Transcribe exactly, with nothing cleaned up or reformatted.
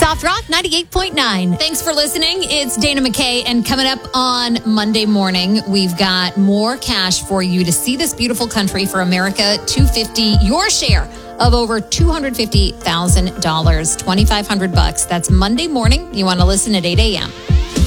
Soft Rock ninety-eight point nine. Thanks for listening. It's Dana McKay, and coming up on Monday morning, we've got more cash for you to see this beautiful country for America two hundred fifty dollars. Your share of over two hundred fifty thousand dollars, twenty-five hundred bucks. That's Monday morning. You want to listen at eight a.m.